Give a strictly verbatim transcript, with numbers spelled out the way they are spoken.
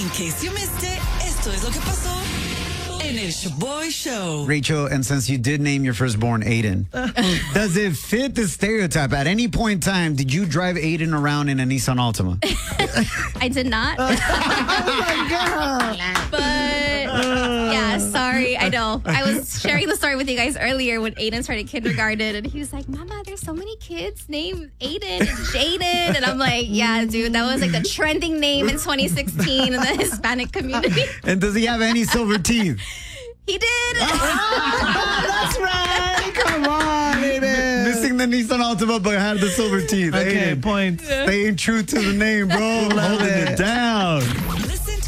In case you missed it, esto es lo que pasó en el Shaboy Show. Rachel, and since you did name your firstborn Aiden, does it fit the stereotype? At any point in time, did you drive Aiden around in a Nissan Altima? I did not. Oh my God. But yeah, sorry. I know. I was sharing the story with you guys earlier when Aiden started kindergarten, and he was like, Mama, there's so many kids named Aiden and Jaden. And I'm like, yeah, dude, that was like the trending name in twenty sixteen in the Hispanic community. And does he have any silver teeth? He did. Oh, that's right. Come on, Aiden. Missing the Nissan Altima, but had the silver teeth. Okay, Aiden, points. staying true to the name, bro. Holding it down.